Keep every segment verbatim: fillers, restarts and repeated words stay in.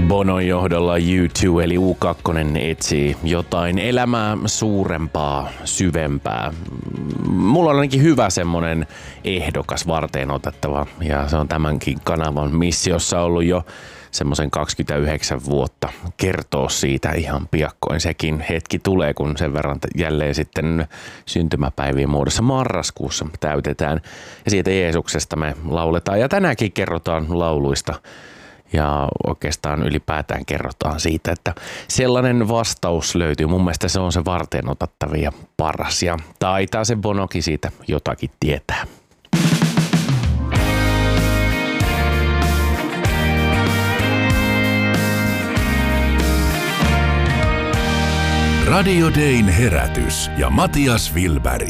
Bonon johdolla U kaksi eli U kaksi etsii jotain elämää suurempaa, syvempää. Mulla on ainakin hyvä semmonen ehdokas varteen otettava ja se on tämänkin kanavan missiossa ollut jo semmoisen kaksikymmentäyhdeksän vuotta. Kertoo siitä ihan piakkoin. Sekin hetki tulee, kun sen verran jälleen sitten syntymäpäivien muodossa marraskuussa täytetään. Ja siitä Jeesuksesta me lauletaan ja tänäänkin kerrotaan lauluista. Ja oikeastaan ylipäätään kerrotaan siitä, että sellainen vastaus löytyy. Mun mielestä se on se varteen otettavia ja paras. Ja taitaa se Bonokin siitä jotakin tietää. Radio Dayn herätys ja Matias Wilberg.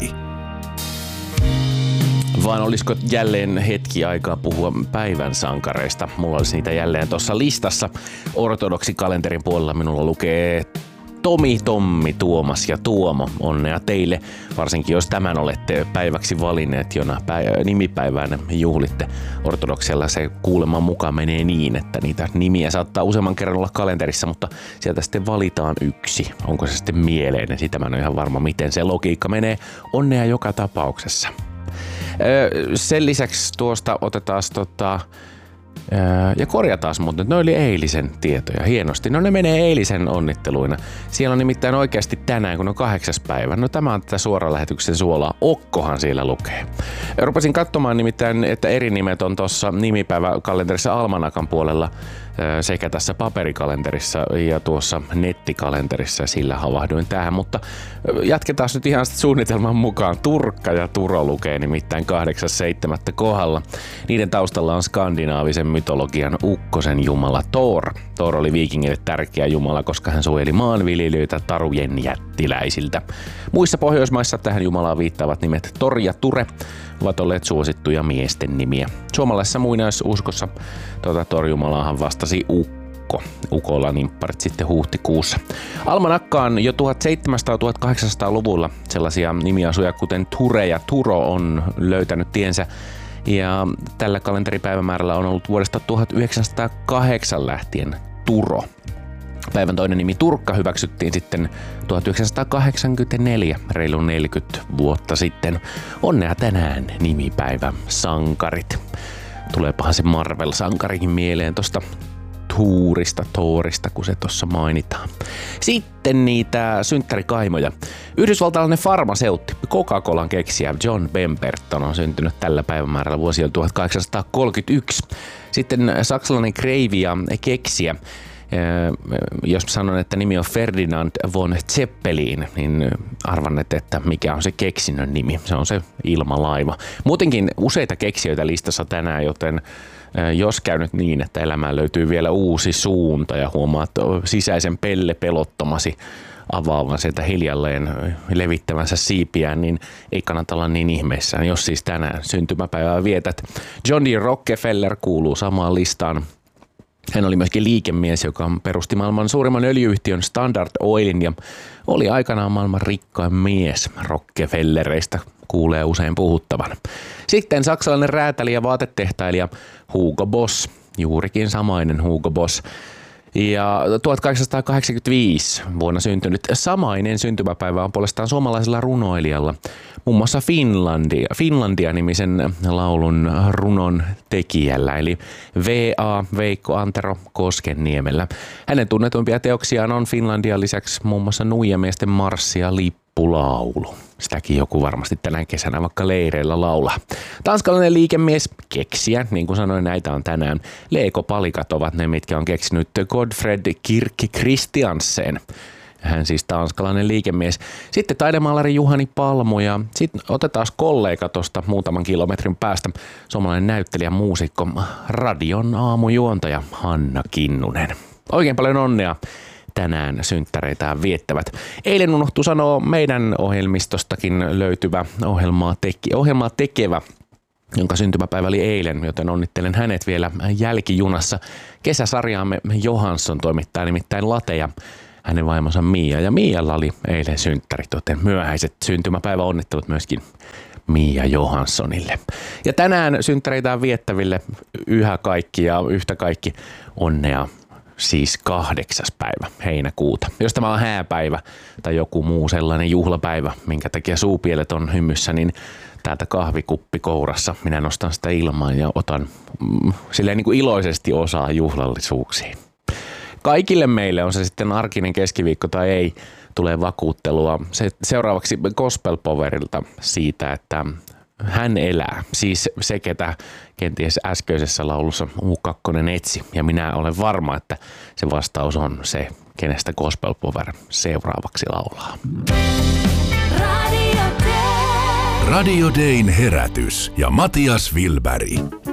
Vaan olisiko jälleen hetki aikaa puhua päivän sankareista? Mulla olisi niitä jälleen tuossa listassa. Ortodoksikalenterin puolella minulla lukee Tomi, Tommi, Tuomas ja Tuomo. Onnea teille, varsinkin jos tämän olette päiväksi valinneet, jona päivä, nimipäivään juhlitte. Ortodoksella se kuuleman mukaan menee niin, että niitä nimiä saattaa useamman kerran olla kalenterissa, mutta sieltä sitten valitaan yksi. Onko se sitten mieleinen? Sitä mä en ole ihan varma, miten se logiikka menee. Onnea joka tapauksessa. Sen lisäksi tuosta otetaan tota, ja korjataan muuten, ne oli eilisen tietoja hienosti. No ne menee eilisen onnitteluina. Siellä on nimittäin oikeasti tänään, kun on kahdeksas päivä. No tämä on tätä suoran lähetyksen suolaa. Okkohan siellä lukee. Rupesin katsomaan nimittäin, että eri nimet on tuossa nimipäiväkalenterissa Almanakan puolella sekä tässä paperikalenterissa ja tuossa nettikalenterissa, sillä havahduin tähän, mutta jatketaan nyt ihan suunnitelman mukaan. Turkka ja Turo lukee nimittäin kahdeksas seitsemättä kohdalla. Niiden taustalla on skandinaavisen mytologian ukkosen jumala Thor. Thor oli viikingille tärkeä jumala, koska hän suojeli maanviljelijöitä tarujen jättiläisiltä. Muissa Pohjoismaissa tähän jumalaan viittaavat nimet Tor ja Ture ovat olleet suosittuja miesten nimiä. Suomalaisessa muinaisuskossa tuota Thor-jumalaahan vastasi Ukko. Ukolla nimpparit sitten huhtikuussa. Almanakkaan jo tuhatseitsemänsataa-tuhatkahdeksansataaluvulla sellaisia nimiasuja kuten Ture ja Turo on löytänyt tiensä. Ja tällä kalenteripäivämäärällä on ollut vuodesta tuhatyhdeksänsataakahdeksan lähtien Turo. Päivän toinen nimi Turkka hyväksyttiin sitten tuhatyhdeksänsataakahdeksankymmentäneljä, reilu neljäkymmentä vuotta sitten. Onnea tänään nimipäivä sankarit. Tuleepahan se Marvel-sankarikin mieleen tosta Tuurista, Thorista, kun se tuossa mainitaan. Sitten niitä synttärikaimoja. Yhdysvaltalainen farmaseutti, Coca-Colan keksijä John Pemberton on syntynyt tällä päivämäärällä vuosilla tuhatkahdeksansataakolmekymmentäyksi. Sitten saksalainen kreivi ja keksijä. Jos sanon, että nimi on Ferdinand von Zeppelin, niin arvannet, että mikä on se keksinnön nimi. Se on se ilmalaiva. Muutenkin useita keksijöitä listassa tänään, joten jos käy nyt niin, että elämään löytyy vielä uusi suunta ja huomaat sisäisen pellepelottomasi avaavan sieltä hiljalleen levittävänsä siipiään, niin ei kannata olla niin ihmeissään, jos siis tänään syntymäpäivää vietät. John D. Rockefeller kuuluu samaan listaan. Hän oli myöskin liikemies, joka perusti maailman suurimman öljyyhtiön Standard Oilin ja oli aikanaan maailman rikkain mies. Rockefellereistä kuulee usein puhuttavan. Sitten saksalainen räätäli ja vaatetehtailija Hugo Boss, juurikin samainen Hugo Boss. Ja tuhatkahdeksansataakahdeksankymmentäviisi vuonna syntynyt samainen syntymäpäivä on puolestaan suomalaisella runoilijalla. Muun muassa Finlandia, Finlandia-nimisen laulun runon tekijällä, eli V A Veikko Antero Koskenniemellä. Hänen tunnetuimpia teoksiaan on Finlandian lisäksi muun muassa Nuijamiesten marssi ja lippulaulu. Sitäkin joku varmasti tänä kesänä vaikka leireillä laulaa. Tanskalainen liikemies, keksijä, niin kuin sanoin, näitä on tänään. Leekopalikat ovat ne, mitkä on keksinyt Godfred Kirk Christiansen. Hän siis tanskalainen liikemies. Sitten taidemaalari Juhani Palmo ja sitten otetaan kollega tuosta muutaman kilometrin päästä. Suomalainen näyttelijä, muusikko, radion aamujuontaja Hanna Kinnunen. Oikein paljon onnea tänään synttäreitään viettävät. Eilen unohtui sanoa meidän ohjelmistostakin löytyvä ohjelmaa, teki, ohjelmaa tekevä, jonka syntymäpäivä oli eilen, joten onnittelen hänet vielä jälkijunassa. Kesäsarjaamme Johansson toimittaa nimittäin lateja. Hänen vaimonsa Mia ja Mialla oli eilen synttärit, joten myöhäiset syntymäpäivä onnittelut myöskin Mia Johanssonille. Ja tänään synttäreitään viettäville yhä kaikki ja yhtä kaikki onnea siis kahdeksas päivä heinäkuuta. Jos tämä on hääpäivä tai joku muu sellainen juhlapäivä, minkä takia suupielet on hymyssä, niin täältä kahvikuppi kourassa minä nostan sitä ilmaan ja otan mm, silleen niin kuin iloisesti osaa juhlallisuuksiin. Kaikille meille, on se sitten arkinen keskiviikko tai ei, tulee vakuuttelua. Se, seuraavaksi Gospel Powerilta siitä, että hän elää. Siis se, ketä kenties äskeisessä laulussa U kaksi etsi. Ja minä olen varma, että se vastaus on se, kenestä Gospel Power seuraavaksi laulaa. Radio Dayn herätys ja Matias Vilberg.